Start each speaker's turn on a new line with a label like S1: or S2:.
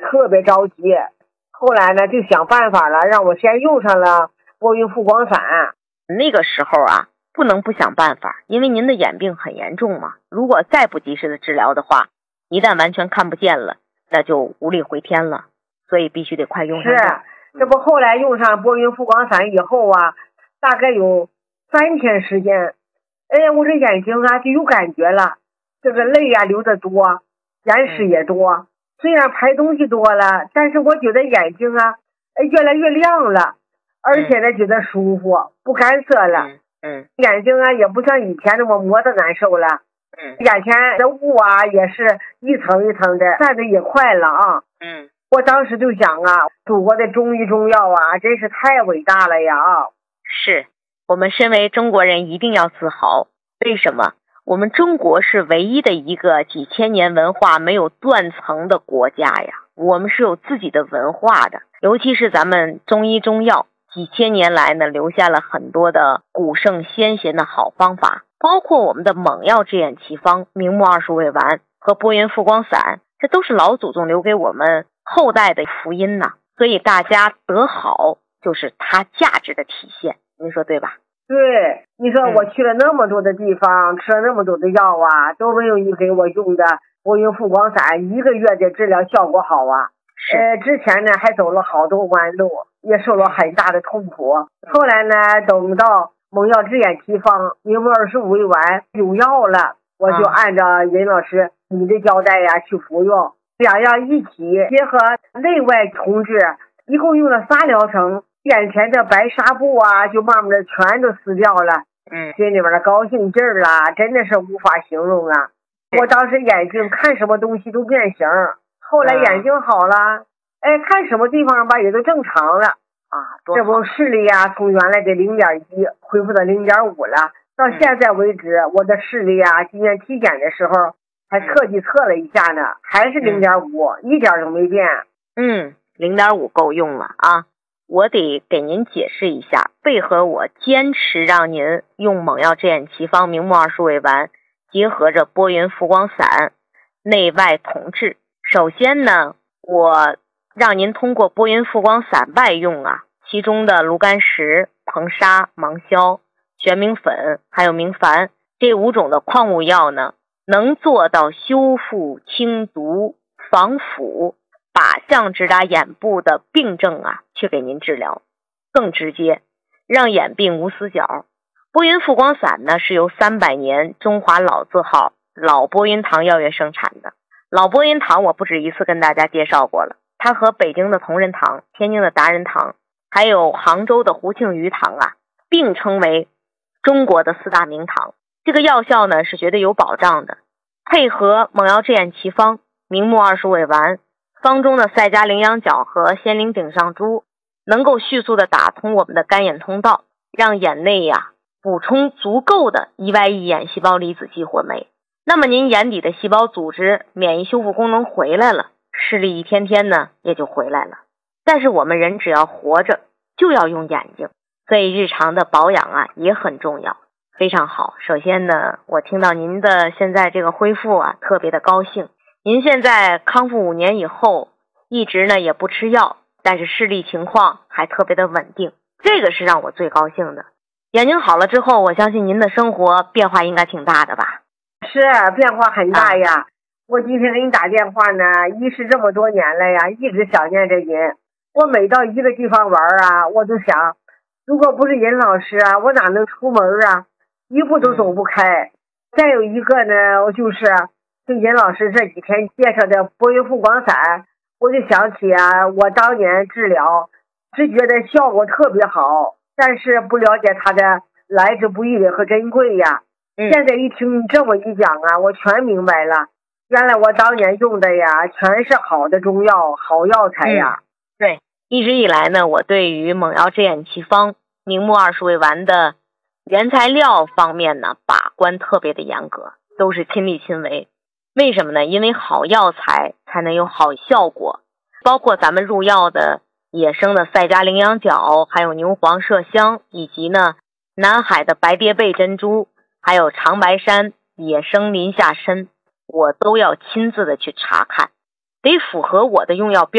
S1: 特别着急。后来呢，就想办法了，让我先用上了波云复光散。
S2: 那个时候啊，不能不想办法，因为您的眼病很严重嘛。如果再不及时的治疗的话，一旦完全看不见了，那就无力回天了。所以必须得快用上药。
S1: 这不后来用上波云复光散以后啊，大概有3天时间，我这眼睛啊就有感觉了，这个泪啊流得多，眼屎也多。虽然排东西多了，但是我觉得眼睛啊，越来越亮了，而且呢觉得舒服，不干涩了。眼睛啊也不像以前那么磨得难受了。眼前的雾啊也是一层一层的，散的也快了啊。我当时就想啊，祖国的中医中药啊，真是太伟大了呀！
S2: 是，我们身为中国人一定要自豪。为什么？我们中国是唯一的一个几千年文化没有断层的国家呀。我们是有自己的文化的，尤其是咱们中医中药，几千年来呢，留下了很多的古圣先贤的好方法，包括我们的猛药制眼奇方、明目二鼠尾丸和波云复光散，这都是老祖宗留给我们后代的福音呐。所以大家得好就是它价值的体现，您说对吧？
S1: 对，你说我去了那么多的地方，吃了那么多的药啊，都没有你给我用的波云复光散1个月的治疗效果好啊。之前呢还走了好多弯路，也受了很大的痛苦。后来呢，等到猛药制眼奇方、明目25味丸有药了，我就按照任老师你的交代呀去服用，两样一起结合内外同治，一共用了3疗程。眼前的白纱布啊就慢慢的全都撕掉了。心里边的高兴劲儿啦，真的是无法形容啊。我当时眼睛看什么东西都变形，后来眼睛好了，看什么地方吧也都正常了啊。这不视力啊从原来的0.1恢复到0.5了。到现在为止，我的视力啊，今天体检的时候还特地测了一下呢，还是0.5，一点都没变。
S2: 0.5够用了啊。我得给您解释一下，为何我坚持让您用猛药制眼奇方、明目二鼠尾丸结合着波云复光散内外同治。首先呢，我让您通过波云复光散外用啊，其中的炉甘石、硼砂、芒硝、玄明粉还有明矾这5种的矿物药呢，能做到修复、清毒、防腐，靶向直达眼部的病症啊，去给您治疗，更直接，让眼病无死角。波云复光散呢，是由300年中华老字号老波云堂药业生产的。老波云堂我不止一次跟大家介绍过了，它和北京的同仁堂、天津的达仁堂，还有杭州的胡庆余堂啊，并称为中国的4大名堂。这个药效呢是绝对有保障的，配合猛药制眼奇方、明目二鼠尾丸方中的赛迦羚羊角和仙灵顶上珠，能够迅速的打通我们的干眼通道，让眼内呀补充足够的EYE眼细胞离子激活酶。那么您眼底的细胞组织免疫修复功能回来了，视力一天天呢也就回来了。但是我们人只要活着就要用眼睛，所以日常的保养啊也很重要。非常好，首先呢，我听到您的现在这个恢复啊，特别的高兴。您现在康复5年以后，一直呢也不吃药，但是视力情况还特别的稳定，这个是让我最高兴的。眼睛好了之后，我相信您的生活变化应该挺大的吧？
S1: 是，变化很大呀。我今天给你打电话呢，一是这么多年了呀，一直想念着您。我每到一个地方玩啊，我都想，如果不是任老师啊，我哪能出门啊？一步都走不开。再有一个呢，我就是对任老师这几天介绍的波云复光散，我就想起啊，我当年治疗是觉得效果特别好，但是不了解它的来之不易和珍贵呀。现在一听你这么一讲啊，我全明白了。原来我当年用的呀，全是好的中药、好药材呀。
S2: 对，一直以来呢，我对于猛药制眼奇方、明目二鼠尾丸的原材料方面呢，把关特别的严格，都是亲力亲为。为什么呢？因为好药材才能有好效果，包括咱们入药的野生的赛迦羚羊角，还有牛黄麝香，以及呢南海的白蝶贝珍珠，还有长白山野生林下参，我都要亲自的去查看，得符合我的用药标准。